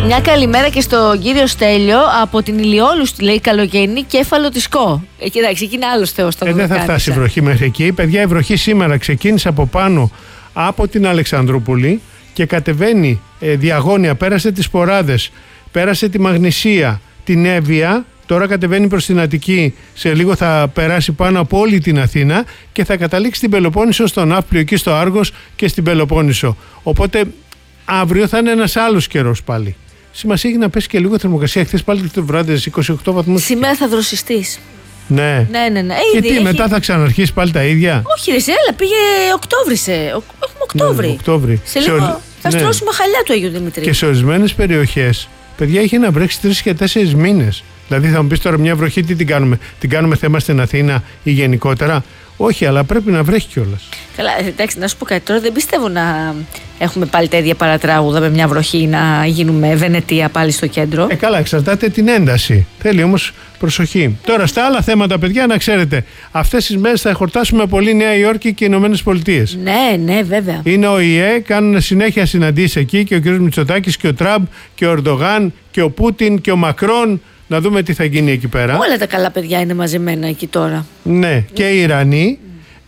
Μια καλημέρα και στον κύριο Στέλιο από την Ηλιόλου, λέει Καλογέννη, Κέφαλο της ΚΟ. Κοιτάξτε, εκεί είναι άλλος θεός. Δεν θα φτάσει η βροχή μέχρι εκεί. Παιδιά, η βροχή σήμερα ξεκίνησε από πάνω από την Αλεξανδρούπολη και κατεβαίνει διαγώνια, πέρασε τις Ποράδες, πέρασε τη Μαγνησία, την Εύβοια. Τώρα κατεβαίνει προς την Αττική, σε λίγο θα περάσει πάνω από όλη την Αθήνα και θα καταλήξει στην Πελοπόννησο, στον Ναύπλιο, εκεί στο Άργος και στην Πελοπόννησο. Οπότε αύριο θα είναι ένας άλλος καιρός πάλι. Σημασία έχει να πέσει και λίγο θερμοκρασία. Χθες πάλι το βράδυ 28 βαθμούς. Σήμερα θα δροσιστείς. Ναι. Και τι, μετά θα ξαναρχίσει πάλι τα ίδια? Όχι, ρε, έλα, πήγε Οκτώβρη. Έχουμε Οκτώβρη. Σε λίγο θα στρώσουμε χαλιά του Αγίου Δημητρίου. Και σε ορισμένες περιοχές, παιδιά, έχει να βρέξει 3 και 4 μήνες. Δηλαδή θα μου πεις τώρα μια βροχή τι την κάνουμε? Την κάνουμε θέμα στην Αθήνα ή γενικότερα? Όχι, αλλά πρέπει να βρέχει κιόλας. Καλά, εντάξει, να σου πω κάτι τώρα. Δεν πιστεύω να έχουμε πάλι τα ίδια παρατράγουδα με μια βροχή να γίνουμε Βενετία πάλι στο κέντρο. Καλά, εξαρτάται την ένταση. Θέλει όμως προσοχή. Τώρα, στα άλλα θέματα, παιδιά, να ξέρετε, αυτές τις μέρες θα εορτάσουμε πολύ Νέα Υόρκη και οι Ηνωμένες Πολιτείες. Ναι, βέβαια. Είναι ο ΙΕ, κάνουν συνέχεια συναντήσεις εκεί και ο κ. Μητσοτάκης και ο Τραμπ και ο Ερντογάν και ο Πούτιν και ο Μακρόν. Να δούμε τι θα γίνει εκεί πέρα. Όλα τα καλά παιδιά είναι μαζεμένα εκεί τώρα. Ναι, και οι Ιρανοί.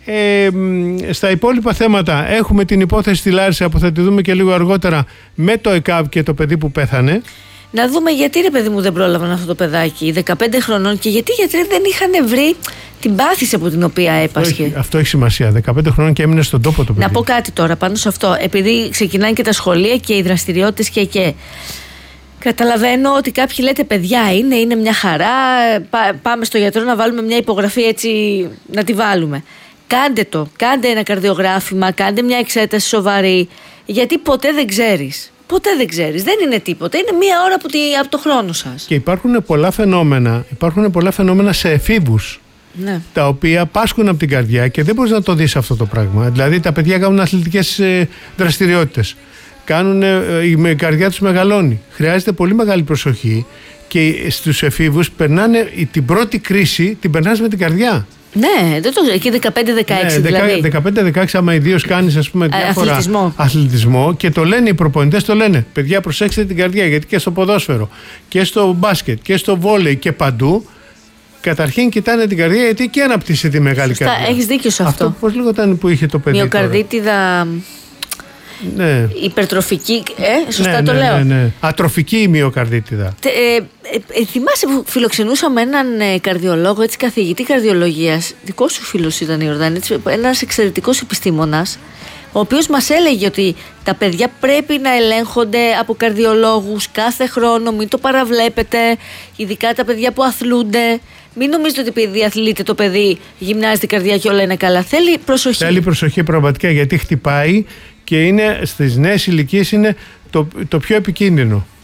Στα υπόλοιπα θέματα έχουμε την υπόθεση στη Λάρισα που θα τη δούμε και λίγο αργότερα με το ΕΚΑΒ και το παιδί που πέθανε. Να δούμε γιατί, ρε παιδί μου, δεν πρόλαβαν αυτό το παιδάκι 15 χρονών και γιατί οι γιατροί δεν είχαν βρει την πάθηση από την οποία έπασχε. Αυτό έχει σημασία. 15 χρονών και έμεινε στον τόπο το παιδί. Να πω κάτι τώρα πάνω σε αυτό. Επειδή ξεκινάνε και τα σχολεία και οι δραστηριότητες και. Καταλαβαίνω ότι κάποιοι λέτε παιδιά είναι μια χαρά, πάμε στο γιατρό να βάλουμε μια υπογραφή έτσι να τη βάλουμε. Κάντε ένα καρδιογράφημα, κάντε μια εξέταση σοβαρή, γιατί ποτέ δεν ξέρεις. Δεν είναι τίποτα, είναι μία ώρα από το χρόνο σας. Και υπάρχουν πολλά φαινόμενα σε εφήβους. Ναι. Τα οποία πάσχουν από την καρδιά και δεν μπορείς να το δεις αυτό το πράγμα. Δηλαδή τα παιδιά κάνουν αθλητικές δραστηριότητες. Η καρδιά τους μεγαλώνει. Χρειάζεται πολύ μεγάλη προσοχή και στους εφήβους περνάνε την πρώτη κρίση, την περνάς με την καρδιά. Ναι, δεν το ξέρω. Εκεί 15-16 δηλαδή. 15-16, άμα ιδίως κάνεις διάφορα αθλητισμό και το λένε οι προπονητές, το λένε. Παιδιά, προσέξτε την καρδιά, γιατί και στο ποδόσφαιρο και στο μπάσκετ και στο βόλεϊ και παντού. Καταρχήν κοιτάνε την καρδιά, γιατί και αναπτύσσει τη μεγάλη καρδιά. Έχεις δίκιο σε αυτό. Πώς λίγο ήταν που είχε το παιδί? Μυοκαρδίτιδα. Ναι. Υπερτροφική, σωστά το λέω. Ναι. Ατροφική μυοκαρδίτιδα. Θυμάσαι που φιλοξενούσαμε έναν καρδιολόγο, έτσι, καθηγητή καρδιολογίας. Δικό σου φίλος ήταν, Ιορδάνη, ένας εξαιρετικός επιστήμονας, ο οποίος μας έλεγε ότι τα παιδιά πρέπει να ελέγχονται από καρδιολόγους κάθε χρόνο, μην το παραβλέπετε, ειδικά τα παιδιά που αθλούνται. Μην νομίζετε ότι επειδή αθλείται το παιδί, γυμνάζεται η καρδιά και όλα είναι καλά. Θέλει προσοχή. Θέλει προσοχή πραγματικά, γιατί χτυπάει και είναι στις νέες ηλικίες είναι το πιο επικίνδυνο.